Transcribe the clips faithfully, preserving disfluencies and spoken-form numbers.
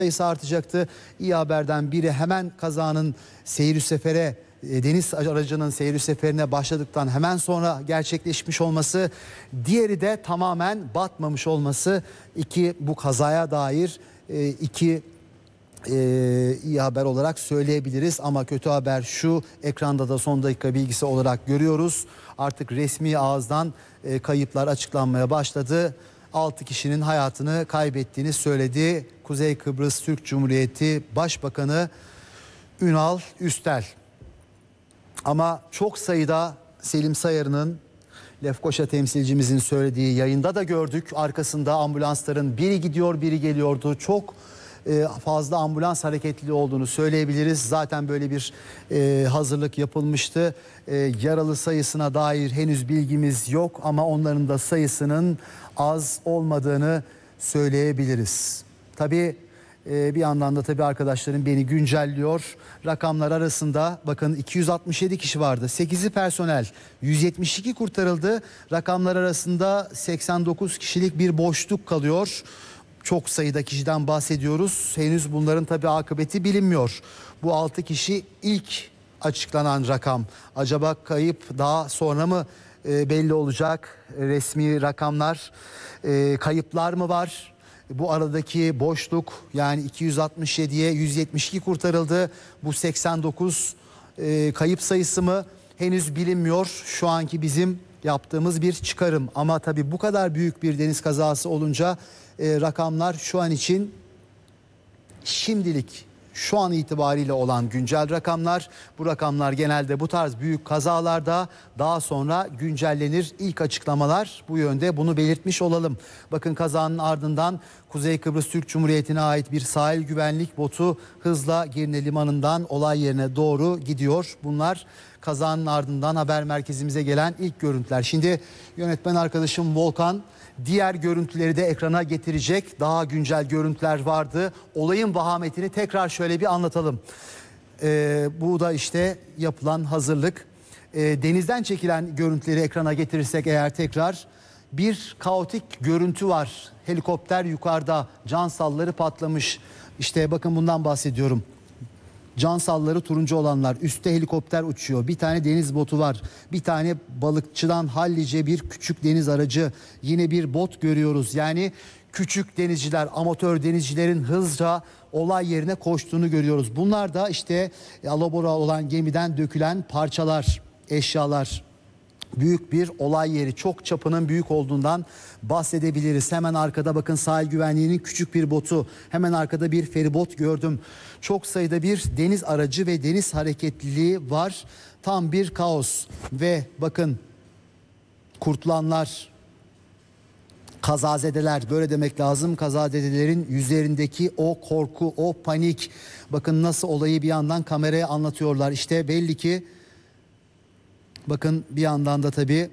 sayısı artacaktı. İyi haberden biri hemen kazanın seyir sefere deniz aracının seyir seferine başladıktan hemen sonra gerçekleşmiş olması, diğeri de tamamen batmamış olması. İki bu kazaya dair iki e, iyi haber olarak söyleyebiliriz. Ama kötü haber şu: ekranda da son dakika bilgisi olarak görüyoruz. Artık resmi ağızdan e, kayıplar açıklanmaya başladı. altı kişinin hayatını kaybettiğini söyledi Kuzey Kıbrıs Türk Cumhuriyeti Başbakanı Ünal Üstel. Ama çok sayıda, Selim Sayarı'nın, Lefkoşa temsilcimizin söylediği, yayında da gördük, arkasında ambulansların biri gidiyor biri geliyordu. Çok e, fazla ambulans hareketli olduğunu söyleyebiliriz. Zaten böyle bir e, hazırlık yapılmıştı. E, yaralı sayısına dair henüz bilgimiz yok ama onların da sayısının az olmadığını söyleyebiliriz. Tabii Ee, bir yandan da tabii arkadaşlarım beni güncelliyor. Rakamlar arasında bakın iki yüz altmış yedi kişi vardı. sekizi personel, yüz yetmiş iki kurtarıldı. Rakamlar arasında seksen dokuz kişilik bir boşluk kalıyor. Çok sayıda kişiden bahsediyoruz. Henüz bunların tabii akıbeti bilinmiyor. Bu altı kişi ilk açıklanan rakam. Acaba kayıp daha sonra mı e, belli olacak? Resmi rakamlar, e, kayıplar mı var? Bu aradaki boşluk, yani iki yüz altmış yediye yüz yetmiş iki kurtarıldı. Bu seksen dokuz e, kayıp sayısı mı henüz bilinmiyor. Şu anki bizim yaptığımız bir çıkarım. Ama tabii bu kadar büyük bir deniz kazası olunca e, rakamlar şu an için şimdilik, şu an itibariyle olan güncel rakamlar. Bu rakamlar genelde bu tarz büyük kazalarda daha sonra güncellenir. İlk açıklamalar bu yönde, bunu belirtmiş olalım. Bakın, kazanın ardından Kuzey Kıbrıs Türk Cumhuriyeti'ne ait bir sahil güvenlik botu hızla Girne Limanı'ndan olay yerine doğru gidiyor. Bunlar kazanın ardından haber merkezimize gelen ilk görüntüler. Şimdi yönetmen arkadaşım Volkan diğer görüntüleri de ekrana getirecek. Daha güncel görüntüler vardı. Olayın vahametini tekrar şöyle bir anlatalım. Ee, bu da işte yapılan hazırlık. Ee, denizden çekilen görüntüleri ekrana getirirsek eğer tekrar, bir kaotik görüntü var. Helikopter yukarıda, can salları patlamış. İşte bakın, bundan bahsediyorum. Can salları turuncu olanlar, üstte helikopter uçuyor, bir tane deniz botu var, bir tane balıkçıdan hallice bir küçük deniz aracı, yine bir bot görüyoruz. Yani küçük denizciler, amatör denizcilerin hızla olay yerine koştuğunu görüyoruz. Bunlar da işte alabora olan gemiden dökülen parçalar, eşyalar. Büyük bir olay yeri, çok çapının büyük olduğundan bahsedebiliriz. Hemen arkada bakın, sahil güvenliğinin küçük bir botu, hemen arkada bir feribot gördüm. Çok sayıda bir deniz aracı ve deniz hareketliliği var. Tam bir kaos ve bakın, kurtulanlar, kazazedeler, böyle demek lazım. Kazazedelerin yüzlerindeki o korku, o panik. Bakın nasıl olayı bir yandan kameraya anlatıyorlar. İşte belli ki, bakın bir yandan da tabii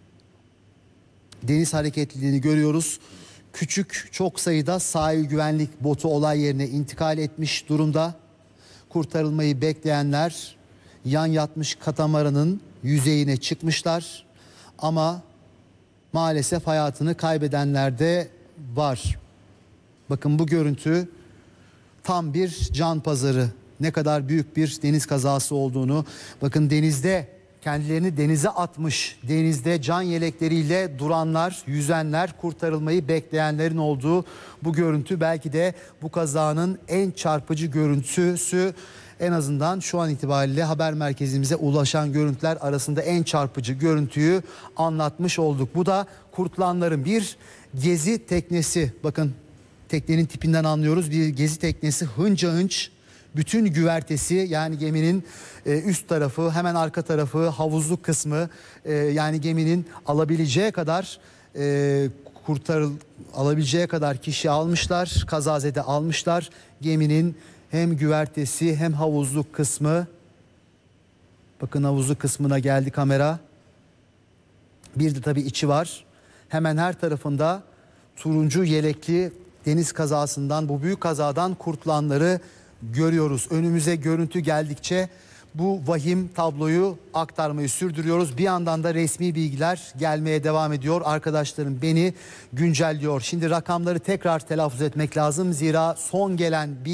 deniz hareketliliğini görüyoruz. Küçük, çok sayıda sahil güvenlik botu olay yerine intikal etmiş durumda. Kurtarılmayı bekleyenler yan yatmış katamaranın yüzeyine çıkmışlar. Ama maalesef hayatını kaybedenler de var. Bakın, bu görüntü tam bir can pazarı. Ne kadar büyük bir deniz kazası olduğunu. Bakın, denizde kendilerini denize atmış, denizde can yelekleriyle duranlar, yüzenler, kurtarılmayı bekleyenlerin olduğu bu görüntü belki de bu kazanın en çarpıcı görüntüsü. En azından şu an itibariyle haber merkezimize ulaşan görüntüler arasında en çarpıcı görüntüyü anlatmış olduk. Bu da kurtulanların bir gezi teknesi. Bakın, teknenin tipinden anlıyoruz. Bir gezi teknesi, hınca hınç. Bütün güvertesi, yani geminin üst tarafı, hemen arka tarafı, havuzluk kısmı, yani geminin alabileceği kadar kurtarıl alabileceği kadar kişi almışlar, kazazede almışlar. Geminin hem güvertesi hem havuzluk kısmı. Bakın, havuzluk kısmına geldi kamera. Bir de tabii içi var. Hemen her tarafında turuncu yelekli, deniz kazasından, bu büyük kazadan kurtulanları görüyoruz. Önümüze görüntü geldikçe bu vahim tabloyu aktarmayı sürdürüyoruz. Bir yandan da resmi bilgiler gelmeye devam ediyor. Arkadaşlarım beni güncelliyor. Şimdi rakamları tekrar telaffuz etmek lazım. Zira son gelen bir